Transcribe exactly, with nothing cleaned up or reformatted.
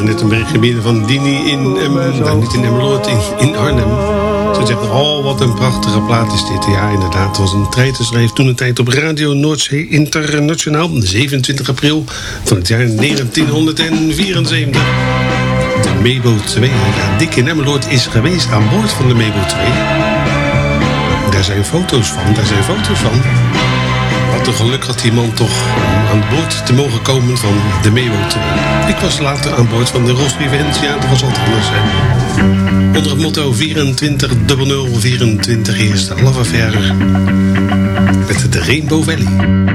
kregen net een berichtje binnen van Dini in, um, nou, niet in Emmeloord, in, in Arnhem. Ze zegt, oh, wat een prachtige plaat is dit. Ja, inderdaad, het was een treiterschrijf toen een tijd op Radio Noordzee Internationaal. zevenentwintig april van het jaar negentienhonderdvierenzeventig. De Mebo twee. Ja, Dick in Emmeloord is geweest aan boord van de Mebo twee. Daar zijn foto's van, daar zijn foto's van. Wat een geluk had die man toch om aan boord te mogen komen van de Mebo twee. Ik was later aan boord van de Ross Revenge. Ja, dat was altijd anders. Hè. Onder het motto vierentwintig nul nul vierentwintig eerste love affaire met de Rainbow Valley.